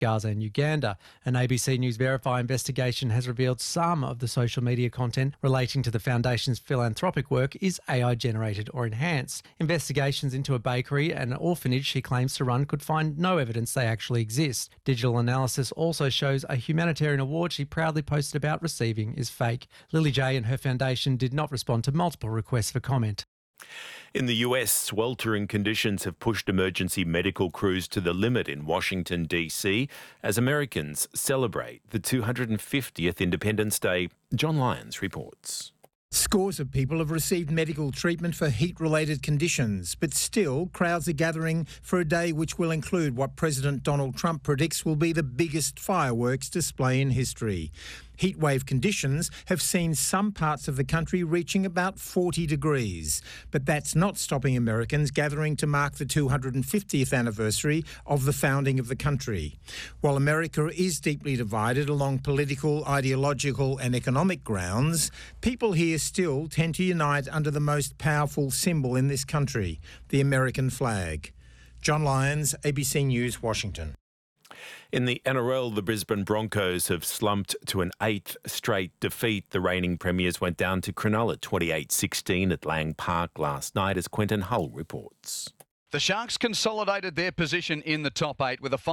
Gaza and Uganda. An ABC News Verify investigation has revealed some of the social media content relating to the Foundation's philanthropic work is AI-generated or enhanced. Investigations into a bakery and an orphanage she claims to run could find no evidence they actually exist. Digital analysis also shows a humanitarian award she proudly posted about receiving is fake. Lily J and her foundation did not respond to multiple requests for comment. In the US, sweltering conditions have pushed emergency medical crews to the limit in Washington, D.C. as Americans celebrate the 250th Independence Day. John Lyons reports. Scores of people have received medical treatment for heat-related conditions, but still crowds are gathering for a day which will include what President Donald Trump predicts will be the biggest fireworks display in history. Heatwave conditions have seen some parts of the country reaching about 40 degrees, but that's not stopping Americans gathering to mark the 250th anniversary of the founding of the country. While America is deeply divided along political, ideological and economic grounds, people here still tend to unite under the most powerful symbol in this country, the American flag. John Lyons, ABC News, Washington. In the NRL, the Brisbane Broncos have slumped to an 8th straight defeat. The reigning premiers went down to Cronulla 28-16 at Lang Park last night, as Quentin Hull reports. The Sharks consolidated their position in the top 8 with a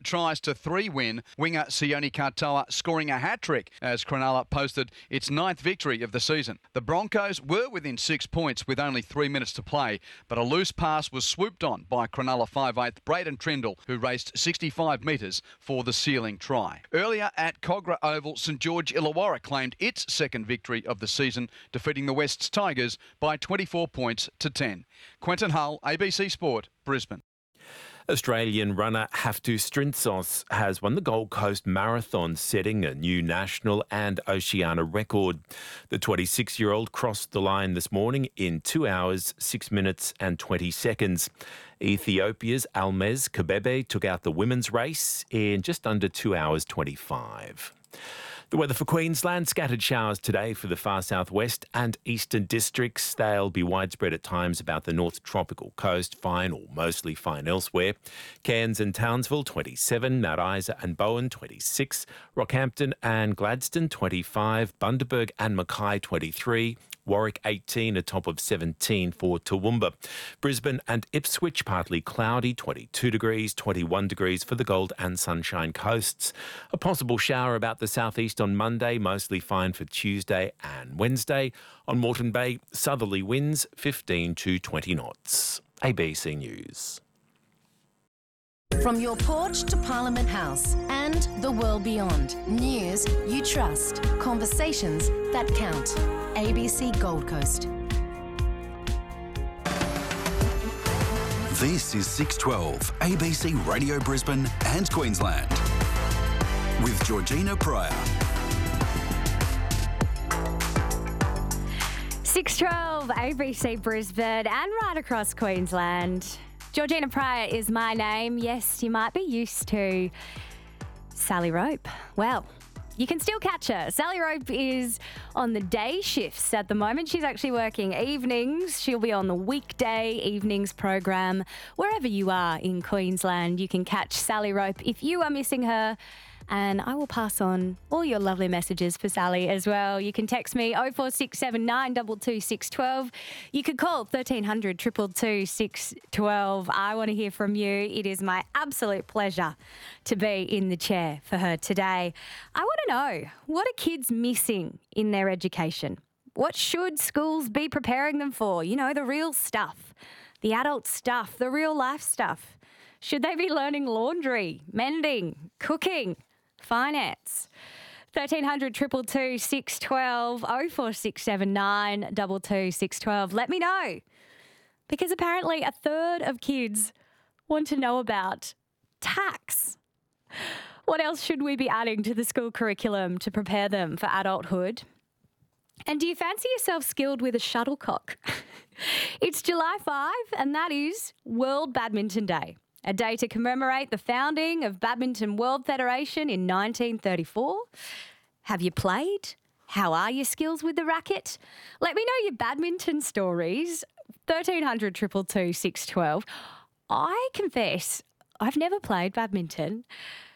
5-3 win. Winger Sione Katoa scoring a hat-trick as Cronulla posted its 9th victory of the season. The Broncos were within 6 points with only 3 minutes to play, but a loose pass was swooped on by Cronulla 5'8" Braden Trindle, who raced 65 metres for the sealing try. Earlier at Kogarah Oval, St George Illawarra claimed its second victory of the season, defeating the West's Tigers by 24 points to 10. Quentin Hull, ABC Sport, Brisbane. Australian runner Haftu Strintzos has won the Gold Coast Marathon, setting a new national and Oceania record. The 26-year-old crossed the line this morning in 2 hours, 6 minutes and 20 seconds. Ethiopia's Almez Kebebe took out the women's race in just under 2 hours 25. The weather for Queensland, scattered showers today for the far southwest and eastern districts. They'll be widespread at times about the north tropical coast, fine or mostly fine elsewhere. Cairns and Townsville 27, Mount Isa and Bowen 26, Rockhampton and Gladstone 25, Bundaberg and Mackay 23, Warwick 18, a top of 17 for Toowoomba. Brisbane and Ipswich partly cloudy, 22 degrees, 21 degrees for the Gold and Sunshine Coasts. A possible shower about the southeast on Monday, mostly fine for Tuesday and Wednesday. On Moreton Bay, southerly winds 15 to 20 knots. ABC News. From your porch to Parliament House and the world beyond. News you trust. Conversations that count. ABC Gold Coast. This is 612 ABC Radio Brisbane and Queensland with Georgina Pryor. 612 ABC Brisbane and right across Queensland. Georgina Pryor is my name. Yes, you might be used to Sally Rope. Well, you can still catch her. Sally Rope is on the day shifts at the moment. She's actually working evenings. She'll be on the weekday evenings program. Wherever you are in Queensland, you can catch Sally Rope if you are missing her. And I will pass on all your lovely messages for Sally as well. You can text me 04679 22612. You could call 1300 222 612. I want to hear from you. It is my absolute pleasure to be in the chair for her today. I want to know, what are kids missing in their education? What should schools be preparing them for? You know, the real stuff, the adult stuff, the real life stuff. Should they be learning laundry, mending, cooking, finance? 1300 222 612 04679 22612. Let me know, because apparently a third of kids want to know about tax. What else should we be adding to the school curriculum to prepare them for adulthood? And do you fancy yourself skilled with a shuttlecock? It's July 5 and that is World Badminton Day. A day to commemorate the founding of Badminton World Federation in 1934. Have you played? How are your skills with the racket? Let me know your badminton stories. 1300 222 612. I confess, I've never played badminton,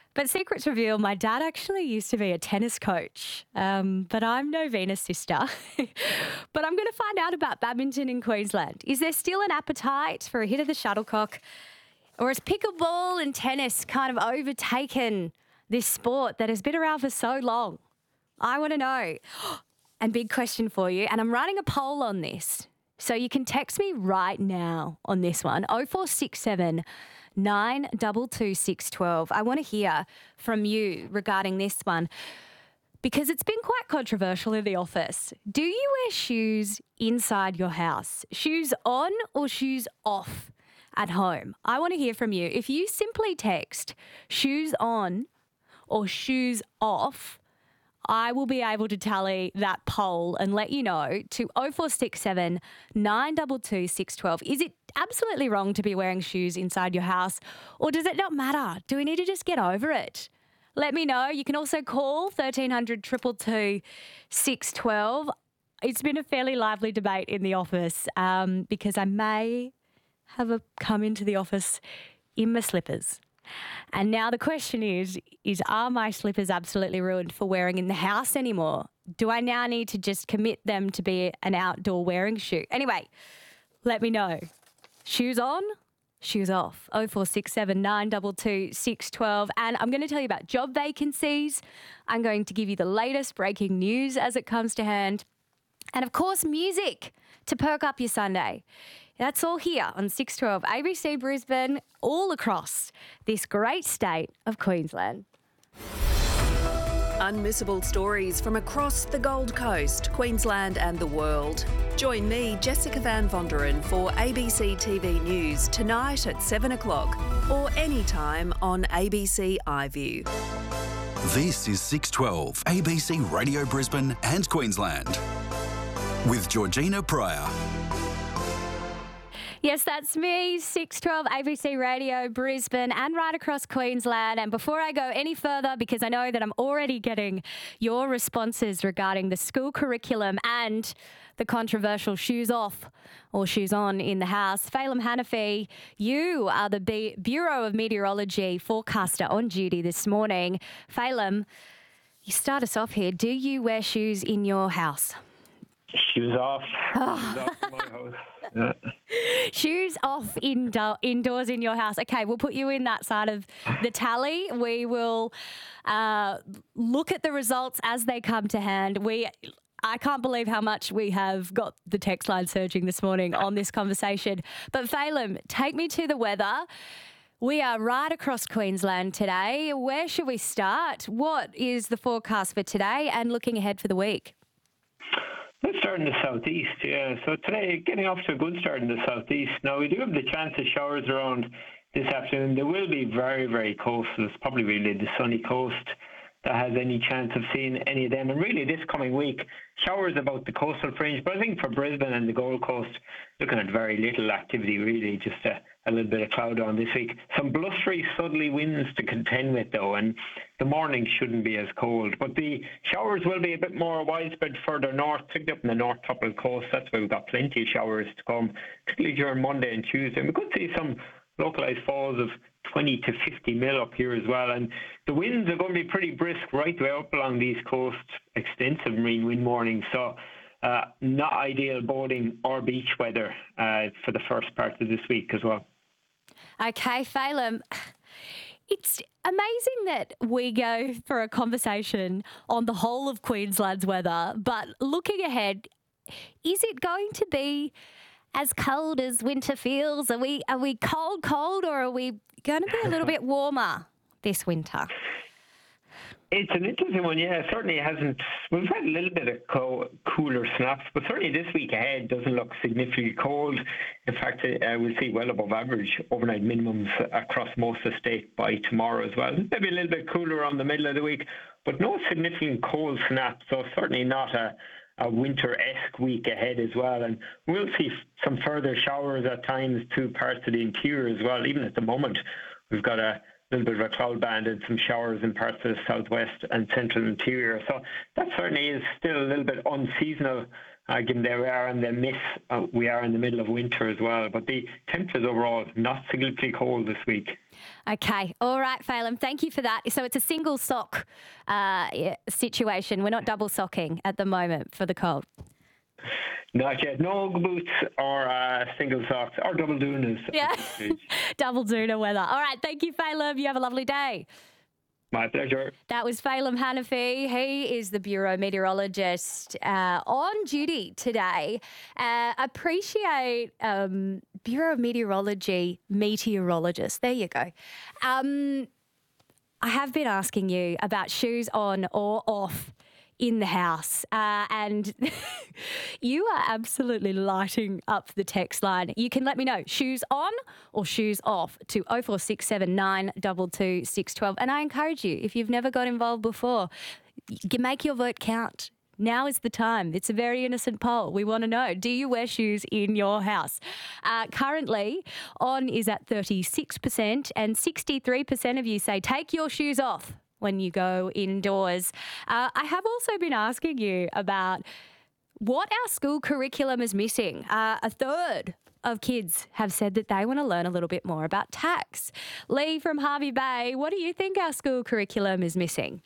But secrets reveal, my dad actually used to be a tennis coach, but I'm Novina's sister. But I'm going to find out about badminton in Queensland. Is there still an appetite for a hit of the shuttlecock? Or has pickleball and tennis kind of overtaken this sport that has been around for so long? I want to know. And big question for you, and I'm running a poll on this. So you can text me right now on this one, 0467 922 612. I want to hear from you regarding this one because it's been quite controversial in the office. Do you wear shoes inside your house? Shoes on or shoes off at home? I want to hear from you. If you simply text shoes on or shoes off, I will be able to tally that poll and let you know to 0467 922 612. Is it absolutely wrong to be wearing shoes inside your house, or does it not matter? Do we need to just get over it? Let me know. You can also call 1300 222 612. It's been a fairly lively debate in the office because I may have come into the office in my slippers. And now the question is are my slippers absolutely ruined for wearing in the house anymore? Do I now need to just commit them to be an outdoor wearing shoe? Anyway, let me know. Shoes on, shoes off. 0467 922 612. And I'm going to tell you about job vacancies. I'm going to give you the latest breaking news as it comes to hand. And of course, music to perk up your Sunday. That's all here on 612 ABC Brisbane, all across this great state of Queensland. Unmissable stories from across the Gold Coast, Queensland and the world. Join me, Jessica Van Vonderen, for ABC TV News tonight at 7 o'clock or anytime on ABC iView. This is 612 ABC Radio Brisbane and Queensland with Georgina Pryor. Yes, that's me, 612 ABC Radio Brisbane and right across Queensland. And before I go any further, because I know that I'm already getting your responses regarding the school curriculum and the controversial shoes off or shoes on in the house, Phelim Hanafi, you are the Bureau of Meteorology forecaster on duty this morning. Phelim, you start us off here. Do you wear shoes in your house? Shoes off. Shoes off in my house. Yeah. Shoes off indoors in your house. Okay, we'll put you in that side of the tally. We will look at the results as they come to hand. I can't believe how much we have got the text line surging this morning on this conversation. But Phelim, take me to the weather. We are right across Queensland today. Where should we start? What is the forecast for today and looking ahead for the week? Let's start in the southeast, yeah. So today, getting off to a good start in the southeast. Now, we do have the chance of showers around this afternoon. They will be very, very coastal. It's probably really the sunny coast that has any chance of seeing any of them. And really, this coming week, showers about the coastal fringe. But I think for Brisbane and the Gold Coast, looking at very little activity, really, just a little bit of cloud on this week. Some blustery, southerly winds to contend with, though, and the morning shouldn't be as cold. But the showers will be a bit more widespread further north, particularly up in the North Tropical Coast. That's where we've got plenty of showers to come, particularly during Monday and Tuesday. And we could see some localised falls of 20 to 50 mil up here as well. And the winds are going to be pretty brisk right the way up along these coasts, extensive marine wind warnings. So not ideal boating or beach weather for the first part of this week as well. Okay, Phelim, it's amazing that we go for a conversation on the whole of Queensland's weather, but looking ahead, is it going to be as cold as winter feels? Are we cold, or are we going to be a little bit warmer this winter? It's an interesting one, yeah. Certainly hasn't. We've had a little bit of cooler snaps, but certainly this week ahead doesn't look significantly cold. In fact, we'll see well above average overnight minimums across most of the state by tomorrow as well. Maybe a little bit cooler on the middle of the week, but no significant cold snap. So certainly not a winter-esque week ahead as well. And we'll see some further showers at times to parts of the interior as well. Even at the moment, we've got a little bit of a cloud band and some showers in parts of the southwest and central interior. So that certainly is still a little bit unseasonal Given that we are in the middle of winter as well. But the temperatures overall not significantly cold this week. Okay. All right, Phelim. Thank you for that. So it's a single sock situation. We're not double socking at the moment for the cold. Not yet. No Ugg boots or single socks or double doonas. Yeah. Double doona weather. All right. Thank you, Phelim. You have a lovely day. My pleasure. That was Phelim Hanafi. He is the Bureau meteorologist on duty today. Appreciate Bureau of Meteorology meteorologist. There you go. I have been asking you about shoes on or off in the house, and you are absolutely lighting up the text line. You can let me know, shoes on or shoes off, to 0467 922 612. And I encourage you, if you've never got involved before, make your vote count. Now is the time. It's a very innocent poll. We want to know, do you wear shoes in your house? Currently, on is at 36%, and 63% of you say take your shoes off when you go indoors. I have also been asking you about what our school curriculum is missing. A third of kids have said that they want to learn a little bit more about tax. Lee from Hervey Bay, what do you think our school curriculum is missing?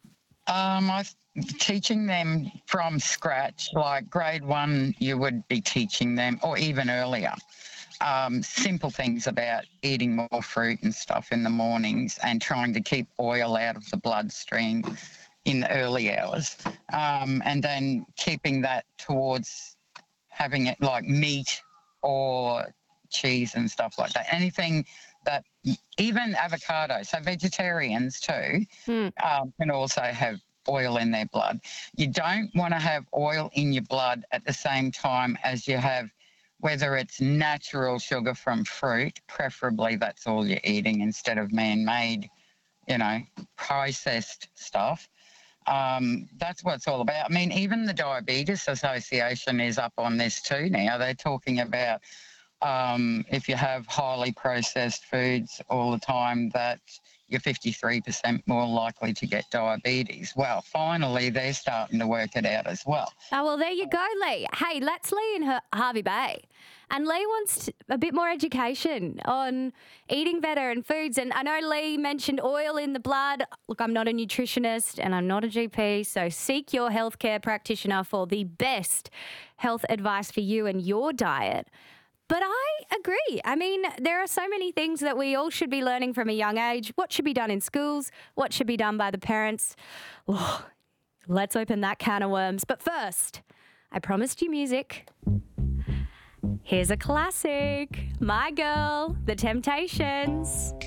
Teaching them from scratch, like grade 1, you would be teaching them, or even earlier, simple things about eating more fruit and stuff in the mornings and trying to keep oil out of the bloodstream in the early hours, and then keeping that towards having it like meat or cheese and stuff like that. Anything that, even avocado, so vegetarians too can also have oil in their blood. You don't want to have oil in your blood at the same time as you have, whether it's natural sugar from fruit, preferably that's all you're eating instead of man-made, processed stuff. That's what it's all about. I mean, even the Diabetes Association is up on this too now. They're talking about if you have highly processed foods all the time, that you're 53% more likely to get diabetes. Well, finally, they're starting to work it out as well. Oh, well, there you go, Lee. Hey, that's Lee in Hervey Bay. And Lee wants a bit more education on eating better and foods. And I know Lee mentioned oil in the blood. Look, I'm not a nutritionist and I'm not a GP, so seek your healthcare practitioner for the best health advice for you and your diet. But I agree. I mean, there are so many things that we all should be learning from a young age. What should be done in schools? What should be done by the parents? Oh, let's open that can of worms. But first, I promised you music. Here's a classic. My Girl, The Temptations.